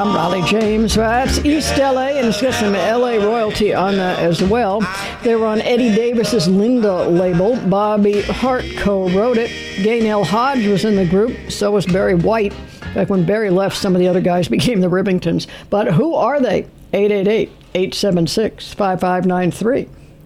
I'm Raleigh James. That's East LA, and it's got some LA royalty on that as well. They were on Eddie Davis's Linda label. Bobby Hart co-wrote it. Gaynell Hodge was in the group. So was Barry White. In fact, when Barry left, some of the other guys became the Rivingtons. But who are they? 888-876-5593.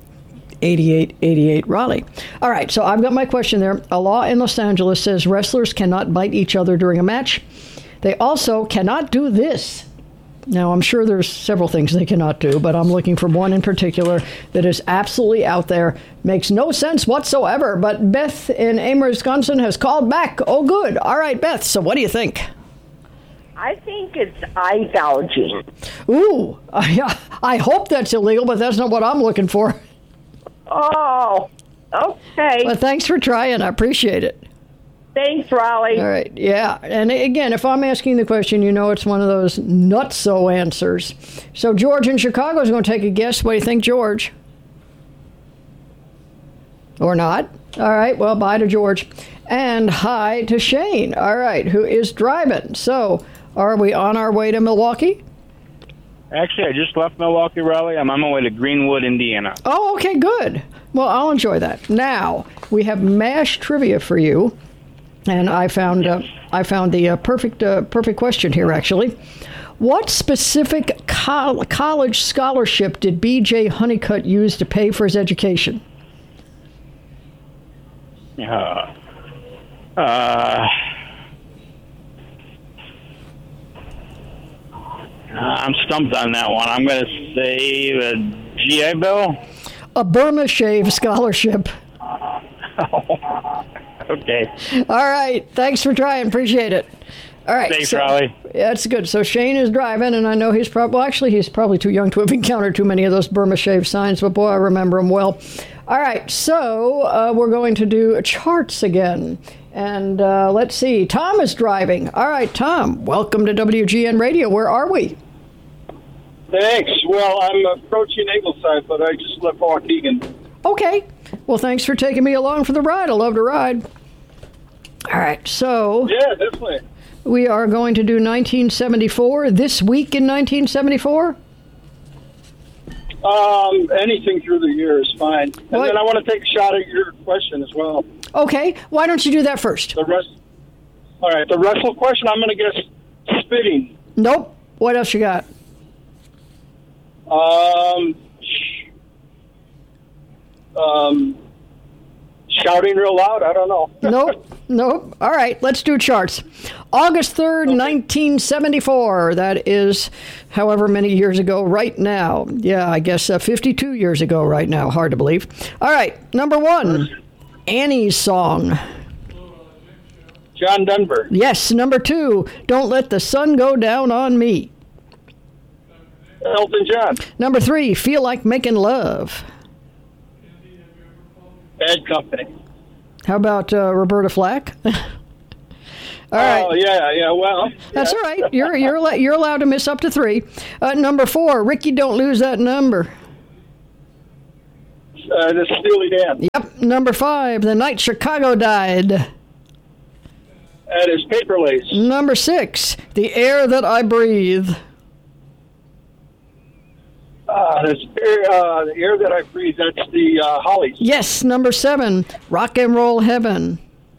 8888 Raleigh. All right, so I've got my question there. A law in Los Angeles says wrestlers cannot bite each other during a match. They also cannot do this. Now, I'm sure there's several things they cannot do, but I'm looking for one in particular that is absolutely out there. Makes no sense whatsoever, but Beth in Ames, Wisconsin has called back. Oh, good. All right, Beth, so what do you think? I think it's eye gouging. Ooh, I hope that's illegal, but that's not what I'm looking for. Oh, okay. Well, thanks for trying. I appreciate it. Thanks, Raleigh. All right, yeah. And again, if I'm asking the question, you know it's one of those nutso answers. So George in Chicago is going to take a guess. What do you think, George? Or not? All right, well, bye to George. And hi to Shane, all right, who is driving. So are we on our way to Milwaukee? Actually, I just left Milwaukee, Raleigh. I'm on my way to Greenwood, Indiana. Oh, okay, good. Well, I'll enjoy that. Now, we have MASH trivia for you. And I found the perfect question here, actually. What specific college scholarship did B.J. Honeycutt use to pay for his education? I'm stumped on that one. I'm going to say a GI Bill. A Burma Shave scholarship. Okay. All right. Thanks for trying. Appreciate it. All right. Thanks, Raleigh. Yeah, that's good. So Shane is driving, and I know he's probably too young to have encountered too many of those Burma Shave signs, but boy, I remember them well. All right. So we're going to do charts again. And let's see. Tom is driving. All right, Tom. Welcome to WGN Radio. Where are we? Thanks. Well, I'm approaching Ingleside, but I just left Waukegan. Okay. Well, thanks for taking me along for the ride. I love to ride. All right, so... Yeah, definitely. We are going to do 1974. This week in 1974? Anything through the year is fine. And then I want to take a shot at your question as well. Okay. Why don't you do that first? All right, the wrestle question, I'm going to guess spitting. Nope. What else you got? Shouting real loud? I don't know. Nope. All right, let's do charts. August 3rd, 1974. That is however many years ago right now. Yeah, I guess 52 years ago right now. Hard to believe. All right, number one, Annie's Song. John Denver. Yes, number two, Don't Let the Sun Go Down on Me. Elton John. Number three, Feel Like Making Love. Bad Company. How about Roberta Flack? All right. Oh, yeah, well. That's all right. You're allowed to miss up to three. Number four, Ricky, Don't Lose That Number. The Steely Dan. Yep. Number five, The Night Chicago Died. That is Paper Lace. Number six, The Air That I Breathe. The air that I breathe, that's the Hollies. Yes, number seven, Rock and Roll Heaven.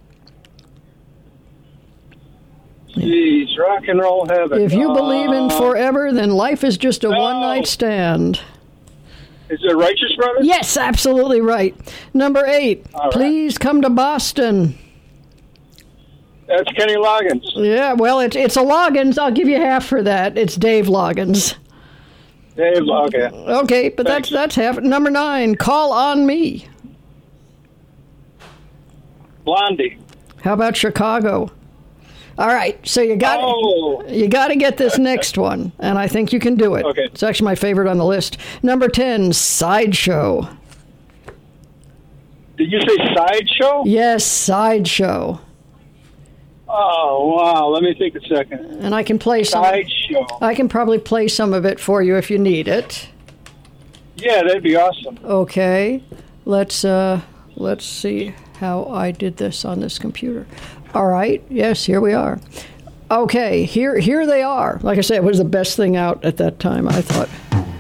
Jeez, Rock and Roll Heaven. If you believe in forever, then life is just a one-night stand. Is it Righteous Brothers? Yes, absolutely right. Number eight, Please Come to Boston. That's Kenny Loggins. Yeah, well, it's a Loggins. I'll give you half for that. It's Dave Loggins. Dave, okay. Okay, but Thanks. that's half. Number nine, Call on Me. Blondie. How about Chicago? All right, so you got to get this next one, and I think you can do it. Okay. It's actually my favorite on the list. Number 10, Sideshow. Did you say Sideshow? Yes, Sideshow. Oh, wow. Let me think a second. And I can play some. Sideshow. I can probably play some of it for you if you need it. Yeah, that'd be awesome. Okay. Let's see how I did this on this computer. All right. Yes, here we are. Okay, here they are. Like I said, it was the best thing out at that time, I thought.